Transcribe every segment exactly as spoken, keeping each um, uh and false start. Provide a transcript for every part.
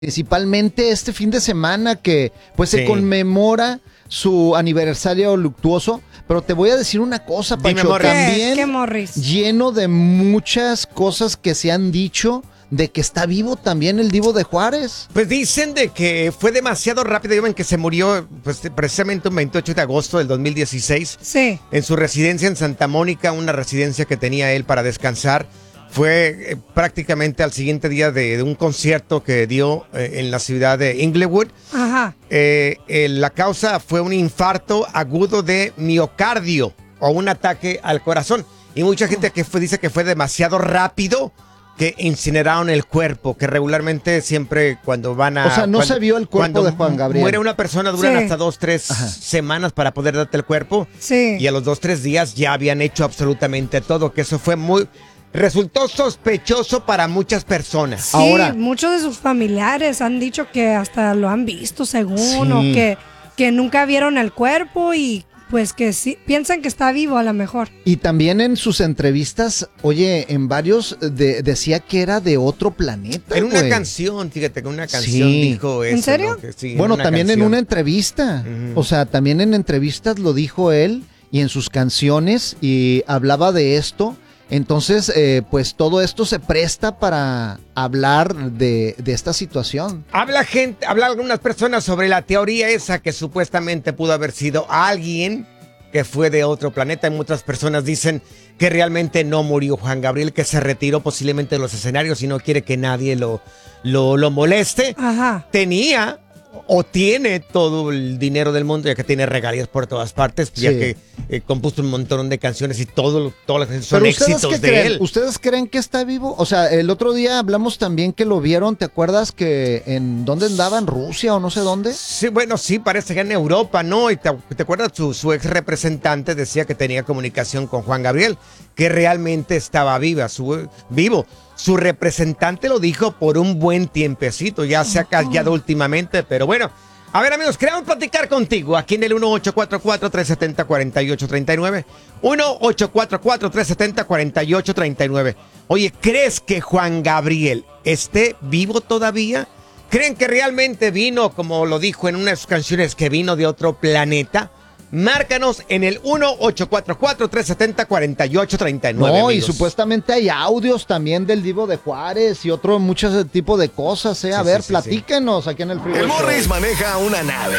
principalmente este fin de semana que pues Sí. se conmemora su aniversario luctuoso, pero te voy a decir una cosa, Dime, Pancho, Morris. también ¿Qué, qué Morris? lleno de muchas cosas que se han dicho de que está vivo también el Divo de Juárez. Pues dicen de que fue demasiado rápido, en que se murió pues, precisamente un veintiocho de agosto del dos mil dieciséis Sí. en su residencia en Santa Mónica, una residencia que tenía él para descansar. Fue eh, prácticamente al siguiente día de, de un concierto que dio eh, en la ciudad de Inglewood. Ajá. Eh, eh, la causa fue un infarto agudo de miocardio o un ataque al corazón. Y mucha gente que fue, dice que fue demasiado rápido, que incineraron el cuerpo, que regularmente siempre cuando van a... O sea, no cuando- se vio el cuerpo cuando de Juan Gabriel. muere una persona, duran Sí. hasta dos, tres Ajá. semanas para poder darte el cuerpo. Sí. Y a los dos, tres días ya habían hecho absolutamente todo, que eso fue muy... Resultó sospechoso para muchas personas. Sí, Ahora- muchos de sus familiares han dicho que hasta lo han visto según, Sí. o que, que nunca vieron el cuerpo y pues que sí, piensan que está vivo a lo mejor. Y también en sus entrevistas, oye, en varios de- decía que era de otro planeta. En una güey. canción, fíjate, que una canción Sí. dijo eso. ¿En serio? ¿no? Que sí, Bueno, una también en canción. una entrevista. Ujú. O sea, también en entrevistas lo dijo él y en sus canciones y hablaba de esto. Entonces, eh, pues todo esto se presta para hablar de, de esta situación. Habla gente, habla algunas personas sobre la teoría esa que supuestamente pudo haber sido alguien que fue de otro planeta. Y muchas personas dicen que realmente no murió Juan Gabriel, que se retiró posiblemente de los escenarios y no quiere que nadie lo, lo, lo moleste. Ajá. Tenía o tiene todo el dinero del mundo, ya que tiene regalías por todas partes, ya Sí. que eh, compuso un montón de canciones y todo, todas las canciones son Pero ¿ustedes éxitos qué de creen? él. ¿Ustedes creen que está vivo? O sea, el otro día hablamos también que lo vieron, ¿te acuerdas que en dónde andaba? ¿En Rusia o no sé dónde? Sí, bueno, sí, parece que en Europa, ¿no? Y te, ¿te acuerdas? Su, su ex representante decía que tenía comunicación con Juan Gabriel, que realmente estaba viva, su, vivo. Su representante lo dijo por un buen tiempecito, ya se ha callado últimamente, pero bueno. A ver, amigos, queremos platicar contigo aquí en el uno ocho cuatro cuatro, tres siete cero, cuatro ocho tres nueve. uno ocho cuatro cuatro, tres siete cero, cuatro ocho tres nueve. Oye, ¿crees que Juan Gabriel esté vivo todavía? ¿Creen que realmente vino, como lo dijo en una de sus canciones, que vino de otro planeta? Márcanos en el uno ocho cuatro cuatro, tres siete cero, cuatro ocho tres nueve. No, y amigos. supuestamente hay audios también del Divo de Juárez y otro, muchos tipo de cosas, ¿eh? A Sí, ver, sí, sí, platíquenos aquí en el Freeway El Show. Morris maneja una nave.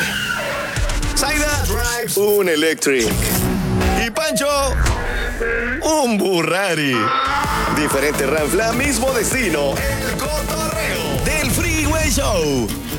Zaida drives un Electric. Y Pancho, un Burrari. Diferente ranfla, mismo destino. El cotorreo del Freeway Show.